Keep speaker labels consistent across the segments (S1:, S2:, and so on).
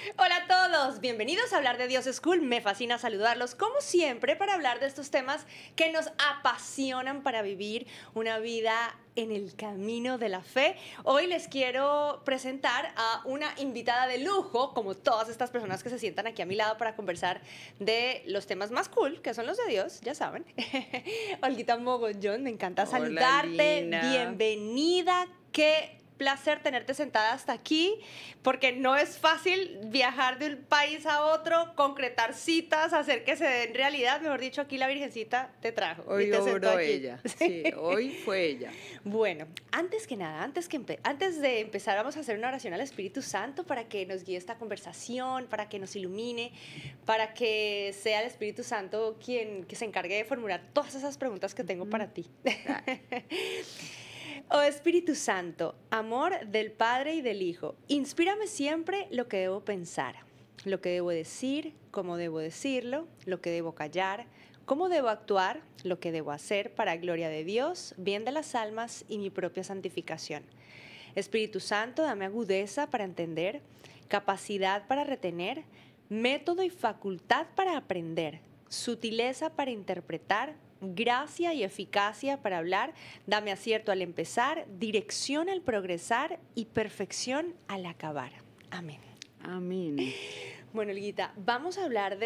S1: Hola a todos, bienvenidos a Hablar de Dios School. Me fascina saludarlos como siempre para hablar de estos temas que nos apasionan para vivir una vida en el camino de la fe. Hoy les quiero presentar a una invitada de lujo, como todas estas personas que se sientan aquí a mi lado para conversar de los temas más cool, que son los de Dios, ya saben. Olguita Mogollón, me encanta
S2: Hola,
S1: saludarte,
S2: Lina.
S1: bienvenida, qué placer tenerte sentada hasta aquí, porque no es fácil viajar de un país a otro, concretar citas, hacer que se den realidad. Mejor dicho, aquí la Virgencita te trajo y
S2: Hoy
S1: te sentó
S2: obró
S1: aquí.
S2: ella. Sí, hoy fue ella.
S1: Bueno, antes que nada, antes de empezar, vamos a hacer una oración al Espíritu Santo para que nos guíe esta conversación, para que nos ilumine, para que sea el Espíritu Santo quien que se encargue de formular todas esas preguntas que tengo
S2: Ujú.
S1: para ti.
S2: Dale.
S1: Oh Espíritu Santo, amor del Padre y del Hijo, inspírame siempre lo que debo pensar, lo que debo decir, cómo debo decirlo, lo que debo callar, cómo debo actuar, lo que debo hacer para gloria de Dios, bien de las almas y mi propia santificación. Espíritu Santo, dame agudeza para entender, capacidad para retener, método y facultad para aprender, sutileza para interpretar, gracia y eficacia para hablar, dame acierto al empezar, dirección al progresar y perfección al acabar. Amén.
S2: Amén.
S1: Bueno, Olguita, vamos a hablar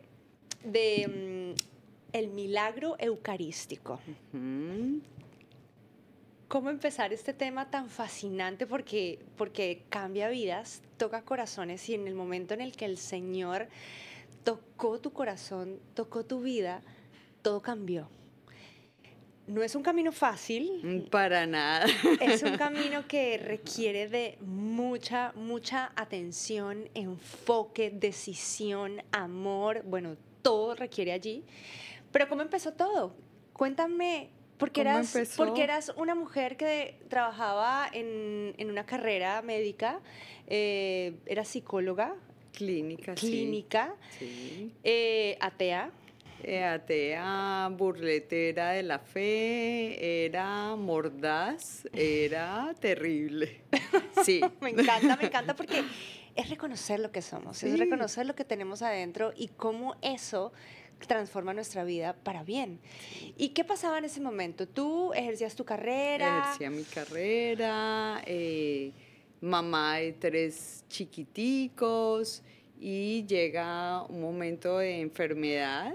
S1: de el milagro eucarístico.
S2: Ujú.
S1: ¿Cómo empezar este tema tan fascinante? Porque cambia vidas, toca corazones y en el momento en el que el Señor tocó tu corazón, tocó tu vida, todo cambió. No es un camino fácil,
S2: Para nada.
S1: es un camino que requiere de mucha atención, enfoque, decisión, amor, bueno, todo requiere allí. Pero ¿cómo empezó todo? Cuéntame,
S2: ¿Cómo
S1: porque
S2: empezó?
S1: eras una mujer que trabajaba en una carrera médica, era psicóloga,
S2: Clínica, sí.
S1: clínica,
S2: Sí.
S1: atea.
S2: Atea, burletera de la fe, era mordaz, era terrible. Sí.
S1: Me encanta porque es reconocer lo que somos, es
S2: Sí.
S1: reconocer lo que tenemos adentro y cómo eso transforma nuestra vida para bien.
S2: Sí.
S1: ¿Y qué pasaba en ese momento? ¿Tú ejercías tu carrera?
S2: Ejercía mi carrera, mamá de 3 chiquiticos, y llega un momento de enfermedad,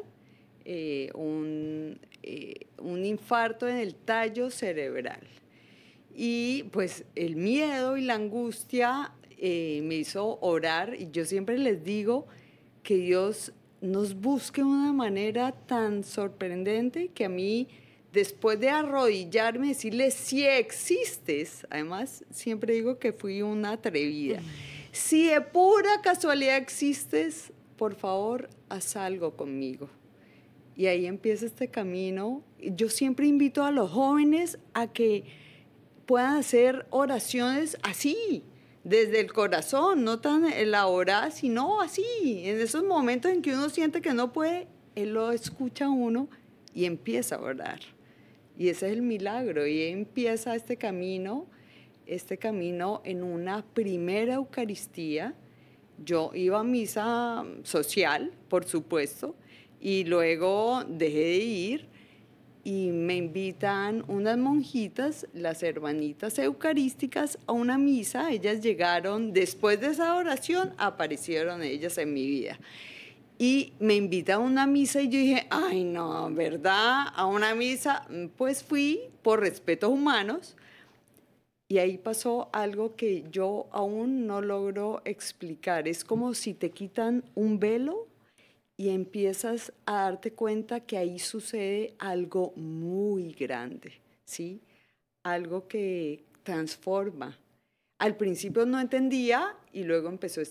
S2: un infarto en el tallo cerebral. Y pues el miedo y la angustia me hizo orar, y yo siempre les digo que Dios nos busque de una manera tan sorprendente que a mí, después de arrodillarme, decirle, si existes, además siempre digo que fui una atrevida, si de pura casualidad existes, por favor, haz algo conmigo. Y ahí empieza este camino. Yo siempre invito a los jóvenes a que puedan hacer oraciones así, desde el corazón, no tan elaboradas, sino así, en esos momentos en que uno siente que no puede, Él lo escucha a uno y empieza a orar. Y ese es el milagro, y empieza este camino en una primera Eucaristía. Yo iba a misa social, por supuesto, y luego dejé de ir, y me invitan unas monjitas, las hermanitas eucarísticas, a una misa. Ellas llegaron después de esa oración, aparecieron ellas en mi vida. Y me invitan a una misa y yo dije, ay no, ¿verdad? A una misa. Pues fui por respetos humanos, y ahí pasó algo que yo aún no logro explicar. Es como si te quitan un velo y empiezas a darte cuenta que ahí sucede algo muy grande, ¿sí? Algo que transforma. Al principio no entendía, y luego empezó